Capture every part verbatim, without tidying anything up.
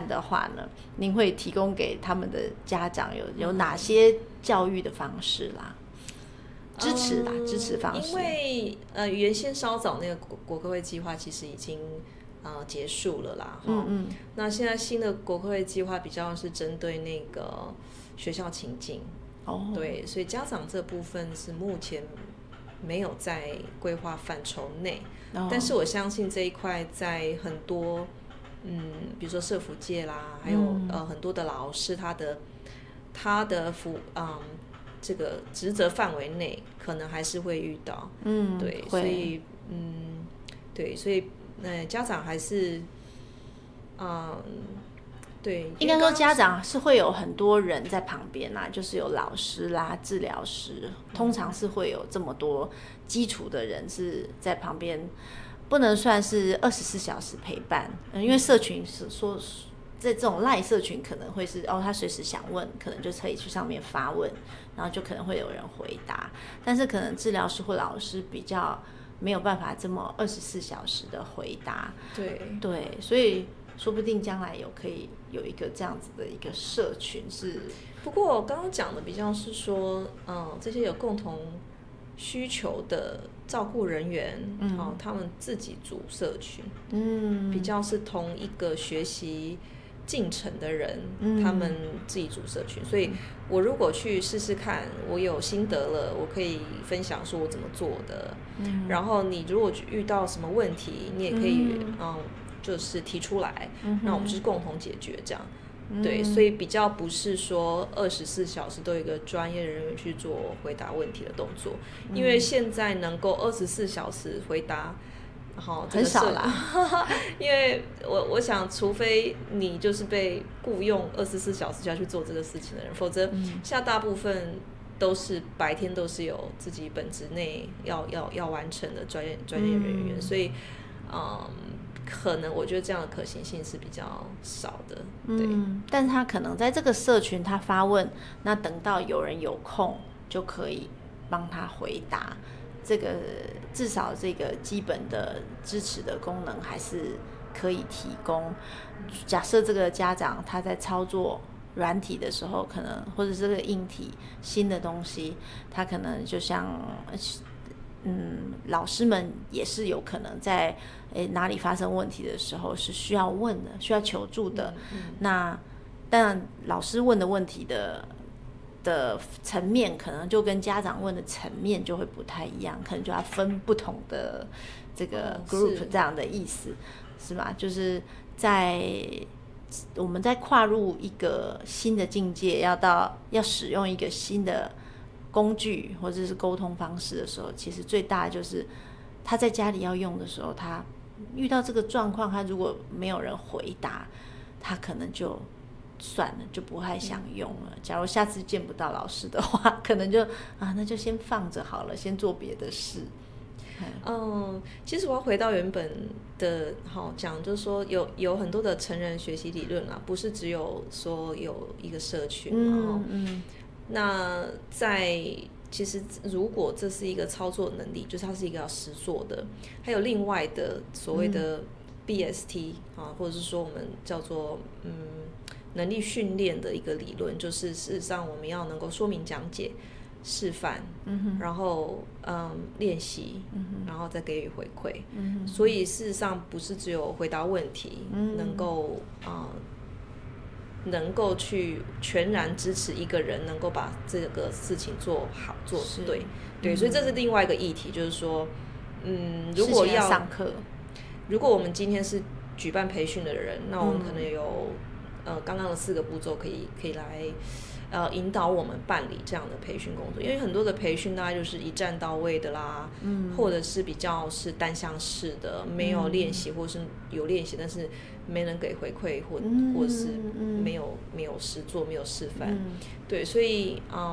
的话呢，您会提供给他们的家长有有哪些教育的方式啦？支持啦，嗯、支持方式。 因为呃，原先稍早那个国国科会计划其实已经呃结束了啦，嗯嗯。那现在新的国科会计划比较是针对那个学校情境，哦，对，所以家长这部分是目前没有在规划范畴内，哦，但是我相信这一块在很多嗯，比如说社福界啦，还有、嗯、呃很多的老师他的他的服嗯。这个职责范围内可能还是会遇到，嗯，对，所以，嗯，对，所以，呃，家长还是，嗯，对， 应该说家长是会有很多人在旁边啦，就是有老师啦、治疗师，通常是会有这么多基础的人是在旁边，不能算是二十四小时陪伴，嗯，因为社群是说。在这种赖社群可能会是哦，他随时想问，可能就可以去上面发问，然后就可能会有人回答。但是可能治疗师或老师比较没有办法这么二十四小时的回答。 对对，所以说不定将来有可以有一个这样子的一个社群是。 不过我刚刚讲的比较是说，嗯，这些有共同需求的照顾人员，嗯，哦，他们自己组社群，嗯，比较是同一个学习进程的人，嗯，他们自己组社群，所以我如果去试试看，我有心得了，我可以分享说我怎么做的，嗯，然后你如果遇到什么问题，你也可以 嗯, 嗯就是提出来，嗯，那我们就是共同解决这样，嗯，对，所以比较不是说二十四小时都有一个专业人员去做回答问题的动作，嗯，因为现在能够二十四小时回答。哦， 很少啦， 因为我我想，除非你就是被雇用二十四小时就要去做这个事情的人，否则现在大部分都是白天都是有自己本职内要要要完成的专业专业人员，嗯，所以嗯，可能我觉得这样的可行性是比较少的，对。 嗯，但是他可能在这个社群他发问，那等到有人有空就可以帮他回答。这个至少这个基本的支持的功能还是可以提供。假设这个家长他在操作软体的时候，可能或者是这个硬体新的东西，他可能就像嗯，老师们也是有可能在诶哪里发生问题的时候是需要问的，需要求助的。嗯嗯，那当然老师问的问题的。的层面可能就跟家长问的层面就会不太一样，可能就要分不同的这个 group 这样的意思，是吧？就是在我们在跨入一个新的境界，要到要使用一个新的工具或者是沟通方式的时候，其实最大的就是他在家里要用的时候，他遇到这个状况，他如果没有人回答，他可能就算了，就不太想用了。假如下次见不到老师的话，可能就啊，那就先放着好了，先做别的事。 嗯，其实我要回到原本的好讲，就是说有有很多的成人学习理论啦，不是只有说有一个社群嘛。嗯嗯。那在其实如果这是一个操作能力，就是它是一个要实做的，还有另外的所谓的 B S T、嗯、啊，或者是说我们叫做嗯。能力训练的一个理论，就是事实上我们要能够说明讲解、示范，嗯、然后嗯练习、嗯，然后再给予回馈。嗯、所以事实上不是只有回答问题，嗯、能够啊、呃、能够去全然支持一个人能够把这个事情做好做对对、嗯，所以这是另外一个议题，就是说，嗯，如果要上课， 如果我们今天是举办培训的人，那我们可能有。嗯呃，刚刚的四个步骤可以可以来，呃，引导我们办理这样的培训工作，因为很多的培训大概就是一站到位的啦，嗯，或者是比较是单向式的，没有练习、嗯、或是有练习，但是没人给回馈，或、嗯、或者是没有、嗯、没有实做，没有示范，嗯、对，所以嗯，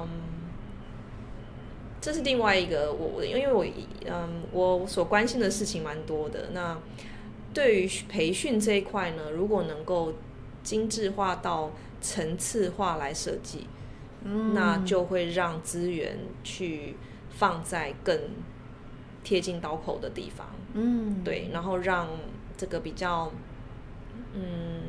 这是另外一个我因为我嗯我所关心的事情蛮多的，那对于培训这一块呢，如果能够精致化到层次化来设计、嗯，那就会让资源去放在更贴近刀口的地方，嗯，对，然后让这个比较，嗯，